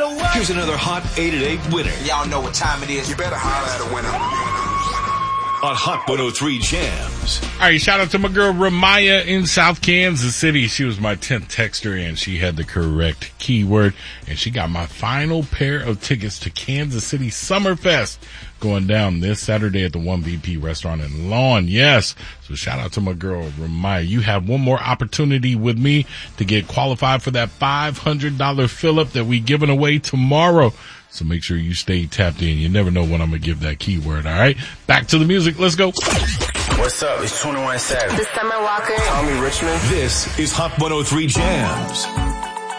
Here's another hot 8 at 8 winner. Y'all know what time it is. You better holler at a winner. On Hot 103 Jams. All right, shout out to my girl Ramaya in South Kansas City. She was my 10th texter, and she had the correct keyword. And she got my final pair of tickets to Kansas City Summerfest going down this Saturday at the 1BP restaurant in Lawn. Yes. So shout out to my girl Ramaya. You have one more opportunity with me to get qualified for that $500 fill-up that we giving away tomorrow. So make sure you stay tapped in. You never know when I'm going to give that keyword, all right? Back to the music. Let's go. What's up? It's 21 Savage. The Summer Walker. Tommy Richmond. This is Hot 103 Jams.